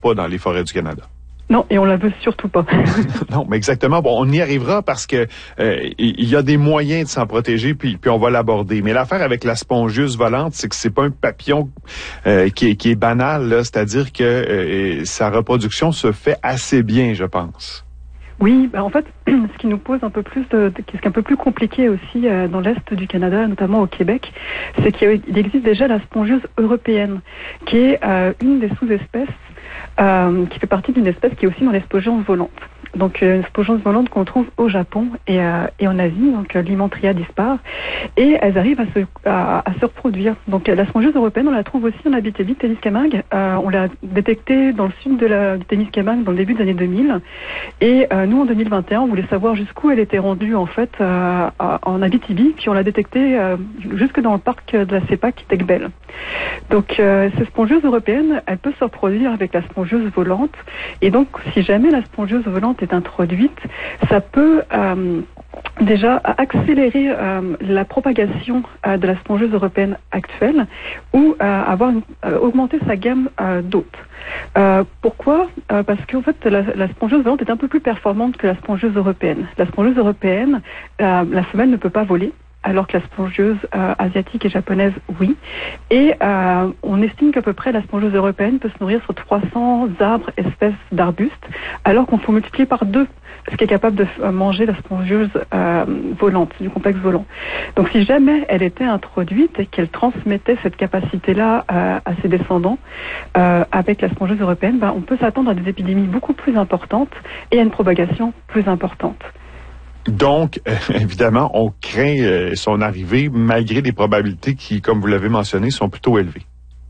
pas dans les forêts du Canada. Non, et on la veut surtout pas. Non, mais exactement. Bon, on y arrivera parce que il y a des moyens de s'en protéger, puis on va l'aborder. Mais l'affaire avec la spongieuse volante, c'est que c'est pas un papillon qui est banal, là. C'est-à-dire que sa reproduction se fait assez bien, je pense. Oui, en fait, ce qui nous pose un peu plus ce qui est un peu plus compliqué aussi dans l'est du Canada, notamment au Québec, c'est qu'il existe déjà la spongieuse européenne, qui est une des sous-espèces qui fait partie d'une espèce qui est aussi dans les spongioses volantes. Donc une spongiose volante qu'on trouve au Japon et en Asie, donc l'Hymantria dispar, et elles arrivent à se reproduire. Donc la spongieuse européenne, on la trouve aussi en Abitibi-Témiscamingue. On l'a détectée dans le sud du Témiscamingue dans le début des années 2000. Et nous, en 2021, on voulait savoir jusqu'où elle était rendue en fait en Abitibi, puis on l'a détectée jusque dans le parc de la CEPAC d'Aiguebelle. Donc cette spongieuse européenne, elle peut se reproduire avec la spongieuse volante. Et donc, si jamais la spongieuse volante est introduite, ça peut déjà accélérer la propagation de la spongieuse européenne actuelle ou augmenter sa gamme d'hôtes. Pourquoi parce qu'en fait la spongieuse volante est un peu plus performante que la spongieuse européenne. La spongieuse européenne, la femelle ne peut pas voler, alors que la spongieuse asiatique et japonaise, oui. Et on estime qu'à peu près la spongieuse européenne peut se nourrir sur 300 arbres, espèces d'arbustes, alors qu'on faut multiplier par 2 ce qui est capable de manger la spongieuse volante, du complexe volant. Donc si jamais elle était introduite et qu'elle transmettait cette capacité-là à ses descendants avec la spongieuse européenne, on peut s'attendre à des épidémies beaucoup plus importantes et à une propagation plus importante. Donc, évidemment, on craint son arrivée, malgré des probabilités qui, comme vous l'avez mentionné, sont plutôt élevées.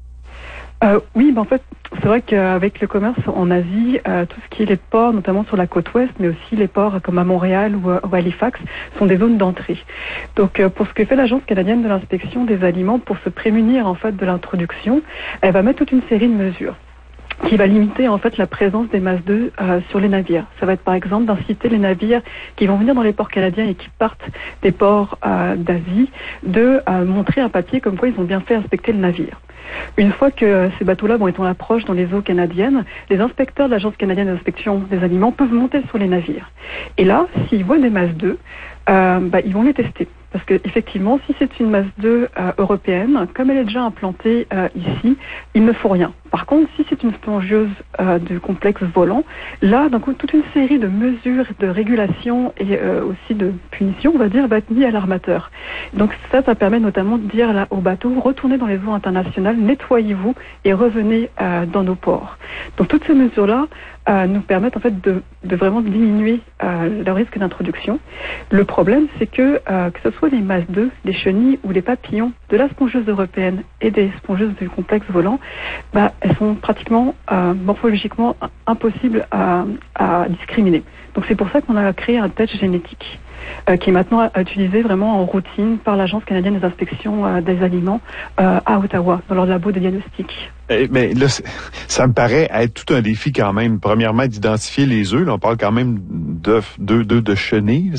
Oui, en fait, c'est vrai qu'avec le commerce en Asie, tout ce qui est les ports, notamment sur la côte ouest, mais aussi les ports comme à Montréal ou à Halifax, sont des zones d'entrée. Donc, pour ce que fait l'Agence canadienne de l'inspection des aliments, pour se prémunir en fait de l'introduction, elle va mettre toute une série de mesures qui va limiter en fait la présence des masses d'œufs sur les navires. Ça va être par exemple d'inciter les navires qui vont venir dans les ports canadiens et qui partent des ports d'Asie de montrer un papier comme quoi ils ont bien fait inspecter le navire. Une fois que ces bateaux-là vont être en approche dans les eaux canadiennes, les inspecteurs de l'Agence canadienne d'inspection des aliments peuvent monter sur les navires. Et là, s'ils voient des masses d'œufs, ils vont les tester. Parce que effectivement, si c'est une masse d'œufs européenne, comme elle est déjà implantée ici, il ne faut rien. Par contre, si c'est une spongieuse du complexe volant, là, d'un coup, toute une série de mesures de régulation et aussi de punition, on va dire, va être mise à l'armateur. Donc ça permet notamment de dire là, aux bateaux, retournez dans les eaux internationales, nettoyez-vous et revenez dans nos ports. Donc toutes ces mesures-là nous permettent en fait de vraiment diminuer le risque d'introduction. Le problème, c'est que ce soit les masses d'œufs, les chenilles ou les papillons de la spongieuse européenne et des spongieuses du complexe volant, elles sont pratiquement morphologiquement impossibles à discriminer. Donc c'est pour ça qu'on a créé un test génétique qui est maintenant utilisé vraiment en routine par l'Agence canadienne des inspections des aliments à Ottawa, dans leur labo de diagnostic. Mais là, ça me paraît être tout un défi quand même. Premièrement, d'identifier les œufs. Là, on parle quand même d'œufs de chenilles.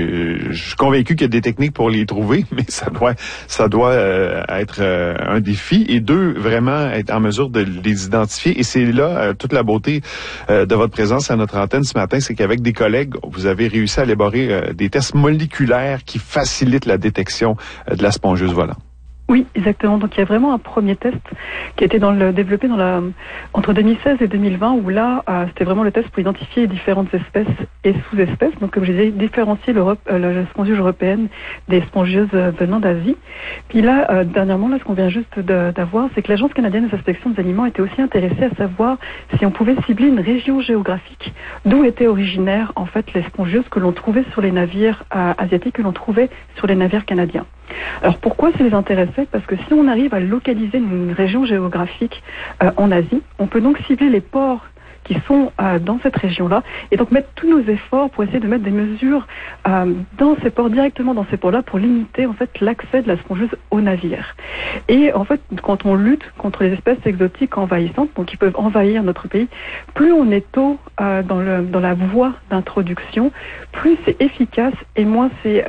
Je suis convaincu qu'il y a des techniques pour les trouver, mais ça doit être un défi. Et 2, vraiment être en mesure de les identifier. Et c'est là toute la beauté de votre présence à notre antenne ce matin, c'est qu'avec des collègues, vous avez réussi à élaborer des tests moléculaires qui facilitent la détection de la spongieuse volante. Oui, exactement. Donc il y a vraiment un premier test qui a été développé entre 2016 et 2020 où là, c'était vraiment le test pour identifier les différentes espèces et sous-espèces. Donc comme je disais, différencier la spongieuse européenne des spongieuses venant d'Asie. Puis là, dernièrement, ce qu'on vient juste d'avoir, c'est que l'Agence canadienne des inspections des aliments était aussi intéressée à savoir si on pouvait cibler une région géographique d'où étaient originaires en fait les spongieuses que l'on trouvait sur les navires asiatiques, que l'on trouvait sur les navires canadiens. Alors pourquoi ça les intéressait? Parce que si on arrive à localiser une région géographique en Asie, on peut donc cibler les ports qui sont dans cette région-là et donc mettre tous nos efforts pour essayer de mettre des mesures dans ces ports, directement dans ces ports-là, pour limiter en fait l'accès de la spongieuse aux navires. Et en fait, quand on lutte contre les espèces exotiques envahissantes, donc qui peuvent envahir notre pays, plus on est tôt dans la voie d'introduction, plus c'est efficace et moins c'est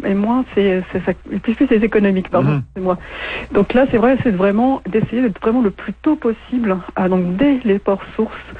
économique, pardon, c'est moi. Donc là, c'est vraiment d'essayer d'être vraiment le plus tôt possible, donc dès les ports sources,